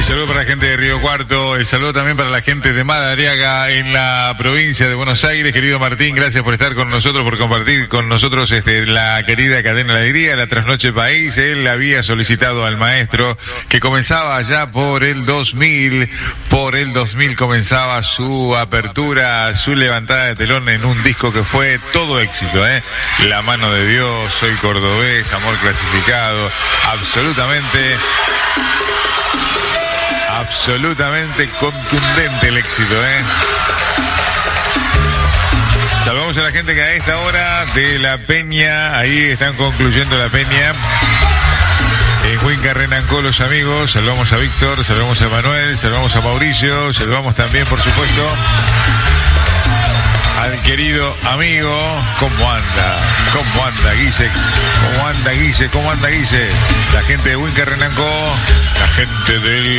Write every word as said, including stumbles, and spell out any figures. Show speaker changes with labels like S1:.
S1: saludo para la gente de Río Cuarto, el saludo también para la gente de Madariaga en la provincia de Buenos Aires. Querido Martín, gracias por estar con nosotros, por compartir con nosotros este, la querida cadena La Alegría, la Trasnoche País. Él había solicitado al maestro que comenzaba ya por el dos mil, por el dos mil comenzaba su apertura, su levantada de telón en un disco que fue todo éxito, ¿eh? La mano de Dios, Soy cordobés, Amor clasificado, absolutamente... Absolutamente contundente el éxito, ¿eh? Saludamos a la gente que a esta hora de la Peña, ahí están concluyendo la Peña. En Huinca Renancó, los amigos. Saludamos a Víctor, saludamos a Manuel, saludamos a Mauricio, saludamos también, por supuesto, al querido amigo. ¿Cómo anda? ¿Cómo anda, Guille? ¿Cómo anda, Guille? ¿Cómo anda, Guille? La gente de Huinca Renancó, la gente del